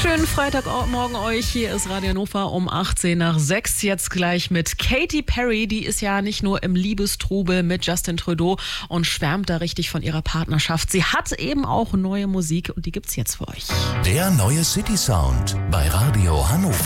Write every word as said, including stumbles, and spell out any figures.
Schönen Freitagmorgen euch. Hier ist Radio Hannover um achtzehn nach sechs. Jetzt gleich mit Katy Perry. Die ist ja nicht nur im Liebestrubel mit Justin Trudeau und schwärmt da richtig von ihrer Partnerschaft. Sie hat eben auch neue Musik und die gibt's jetzt für euch. Der neue City Sound bei Radio Hannover.